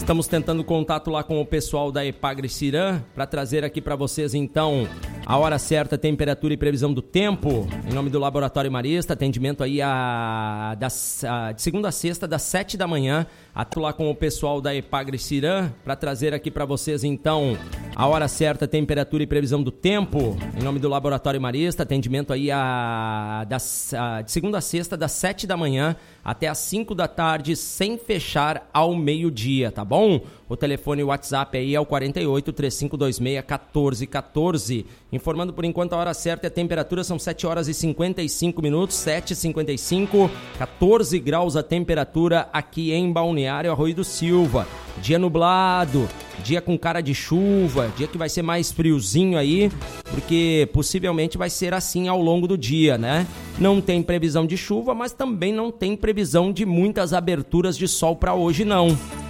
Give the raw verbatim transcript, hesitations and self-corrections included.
Estamos tentando contato lá com o pessoal da Epagre-Ciran para trazer aqui para vocês, então, a hora certa, temperatura e previsão do tempo. Em nome do Laboratório Marista, atendimento aí a, das, a, de segunda a sexta, das sete da manhã. Atuo lá com o pessoal da Epagre-Ciran para trazer aqui para vocês, então, a hora certa, temperatura e previsão do tempo. Em nome do Laboratório Marista, atendimento aí a, das, a, de segunda a sexta, das sete da manhã até as cinco da tarde, sem fechar ao meio-dia, tá bom? O telefone e o WhatsApp aí é o quarenta e oito, três cinco dois seis, um quatro um quatro. Informando por enquanto a hora certa e a temperatura são sete horas e cinquenta e cinco minutos, sete e cinquenta e cinco, quatorze graus a temperatura aqui em Balneário Arroio do Silva. Dia nublado, dia com cara de chuva, dia que vai ser mais friozinho aí, porque possivelmente vai ser assim ao longo do dia, né? Não tem previsão de chuva, mas também não tem previsão de muitas aberturas de sol para hoje não.